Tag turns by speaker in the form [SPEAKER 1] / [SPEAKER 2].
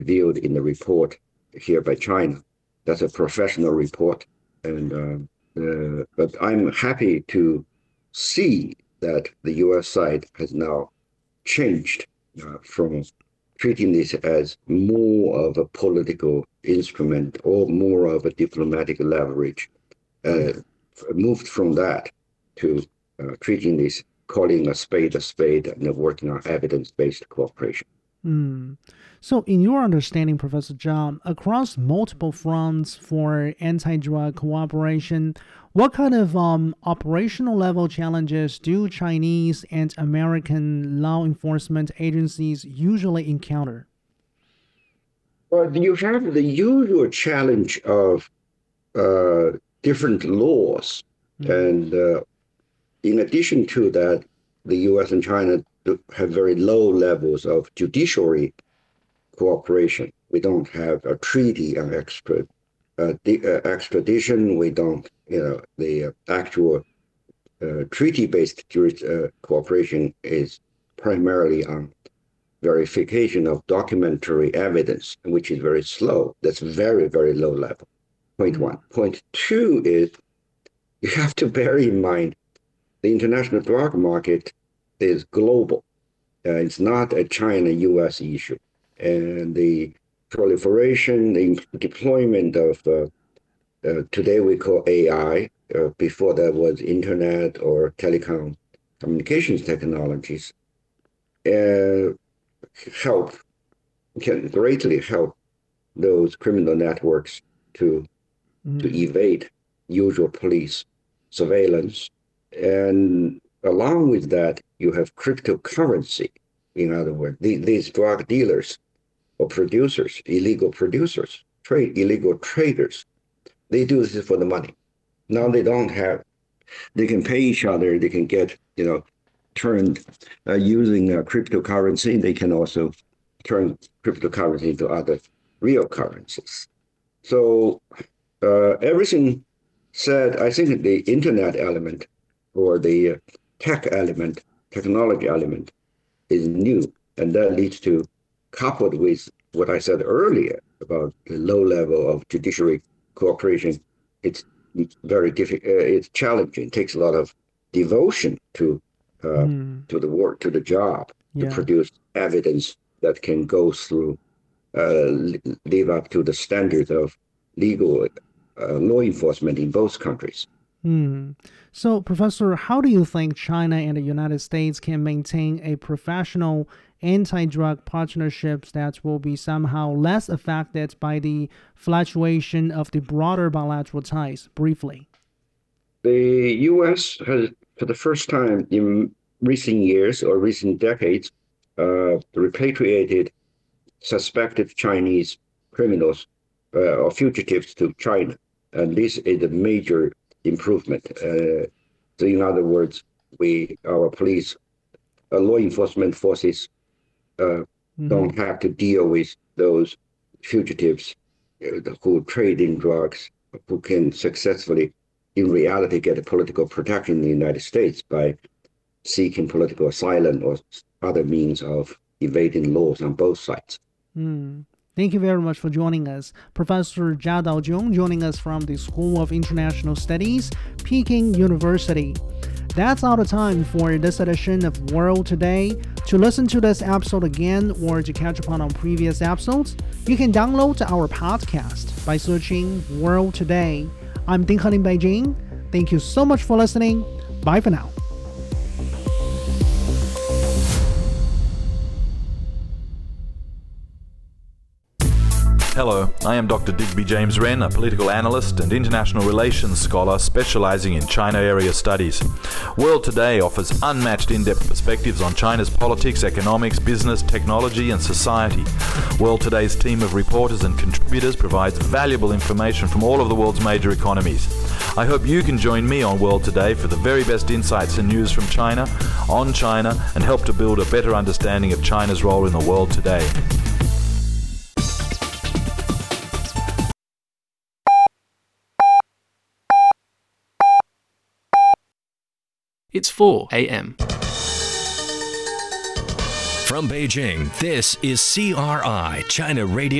[SPEAKER 1] revealed in the report here by China. That's a professional report, and but I'm happy to see that the U.S. side has now changed from treating this as more of a political instrument or more of a diplomatic leverage, uh, moved from that to treating this, calling a spade, and working on evidence-based cooperation.
[SPEAKER 2] Hmm. So, in your understanding, Professor Zhang, across multiple fronts for anti drug cooperation, what kind of operational level challenges do Chinese and American law enforcement agencies usually encounter?
[SPEAKER 1] But you have the usual challenge of uh, different laws,
[SPEAKER 2] Hmm.
[SPEAKER 1] and in addition to that, the U.S. and China have very low levels of judiciary cooperation. We don't have a treaty on extradition. We don't, the actual treaty-based cooperation is primarily on verification of documentary evidence, which is very slow. That's very, very low level. Point
[SPEAKER 2] Hmm.
[SPEAKER 1] one. Point two is you have to bear in mind the international drug market is global. It's not a China-US issue. And the proliferation, the deployment of today we call AI, before that was internet or telecom communications technologies, uh, help can greatly help those criminal networks to
[SPEAKER 2] Hmm.
[SPEAKER 1] evade usual police surveillance. And along with that, you have cryptocurrency. In other words, these drug dealers or producers, illegal producers, illegal traders, they do this for the money. Now they don't have, they can pay each other, they can get, turned using cryptocurrency. They can also turn cryptocurrency into other real currencies. So everything said, I think the internet element or the tech element, technology element is new. And that leads to, coupled with what I said earlier about the low level of judiciary cooperation, it's very difficult. It's challenging. It takes a lot of devotion uh,
[SPEAKER 2] Hmm.
[SPEAKER 1] to the work, to the job, to
[SPEAKER 2] Yeah.
[SPEAKER 1] produce evidence that can go through, live up to the standards of legal law enforcement in both countries.
[SPEAKER 2] Hmm. So, Professor, how do you think China and the United States can maintain a professional anti drug partnerships that will be somehow less affected by the fluctuation of the broader bilateral ties? Briefly.
[SPEAKER 1] The U.S. has, for the first time in recent years or recent decades, repatriated suspected Chinese criminals or fugitives to China. And this is a major improvement. So in other words, our police, law enforcement forces uh,
[SPEAKER 2] Hmm.
[SPEAKER 1] don't have to deal with those fugitives who trade in drugs, who can successfully, in reality, get a political protection in the United States by seeking political asylum or other means of evading laws on both sides.
[SPEAKER 2] Hmm. Thank you very much for joining us. Professor Jia Daojun joining us from the School of International Studies, Peking University. That's all the time for this edition of World Today. To listen to this episode again or to catch up on previous episodes, you can download our podcast by searching World Today. I'm Ding Han in Beijing. Thank you so much for listening. Bye for now.
[SPEAKER 3] Hello, I am Dr. Digby James Wren, a political analyst and international relations scholar specializing in China area studies. World Today offers unmatched in-depth perspectives on China's politics, economics, business, technology and society. World Today's team of reporters and contributors provides valuable information from all of the world's major economies. I hope you can join me on World Today for the very best insights and news from China, on China, and help to build a better understanding of China's role in the world today.
[SPEAKER 4] It's 4 a.m. From Beijing, this is CRI, China Radio.